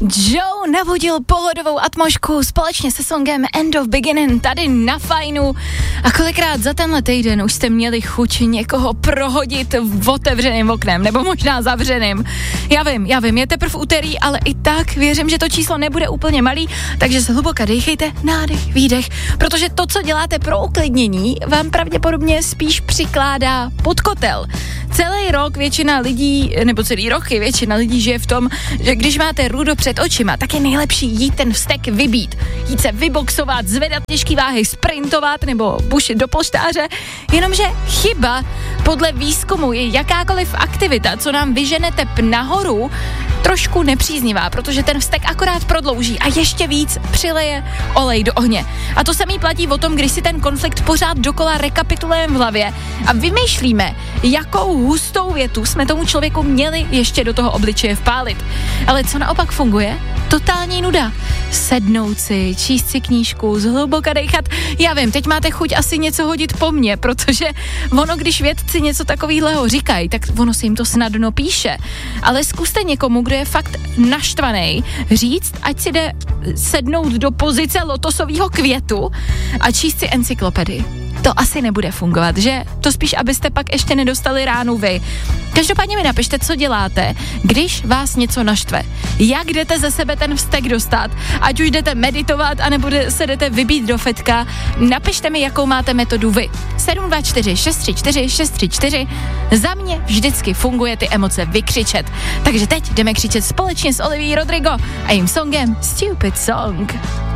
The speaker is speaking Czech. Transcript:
Joe navodil pohodovou atmosféru společně se songem End of Beginning tady na Fajnu. A kolikrát za tenhle týden už jste měli chuť někoho prohodit otevřeným oknem, nebo možná zavřeným. Já vím, je teprve úterý, ale i tak věřím, že to číslo nebude úplně malý, takže se hluboka dejchejte, nádech, výdech, protože to, co děláte pro uklidnění, vám pravděpodobně spíš přikládá pod kotel. Celý rok většina lidí, nebo celý roky většina lidí žije v tom, že když máte rudo před očima, tak je nejlepší jít ten vztek vybít. Jít se vyboxovat, zvedat těžký váhy, sprintovat nebo bušit do polštáře. Jenomže chyba podle výzkumu je jakákoliv aktivita, co nám vyžene tep nahoru, trošku nepříznivá, protože ten vztek akorát prodlouží a ještě víc přileje olej do ohně. A to samý platí o tom, když si ten konflikt pořád dokola rekapitulujeme v hlavě a vymýšlíme, jakou hustou větu jsme tomu člověku měli ještě do toho obličeje vpálit. Ale co naopak funguje? Totální nuda. Sednout si, číst si knížku, zhluboka dejchat. Já vím, teď máte chuť asi něco hodit po mně, protože ono, když vědci něco takového říkají, tak ono si jim to snadno píše. Ale zkuste někomu, kdo je fakt naštvaný, říct, ať si jde sednout do pozice lotosového květu a číst si encyklopedii. To asi nebude fungovat, že? To spíš, abyste pak ještě nedostali ránu vy. Každopádně mi napište, co děláte, když vás něco naštve. Jak jdete ze sebe ten vztek dostat, ať už jdete meditovat, anebo se jdete vybít do fetka. Napište mi, jakou máte metodu vy. 724 634 634. Za mě vždycky funguje ty emoce vykřičet. Takže teď jdeme křičet společně s Olivií Rodrigo a jejím songem Stupid Song.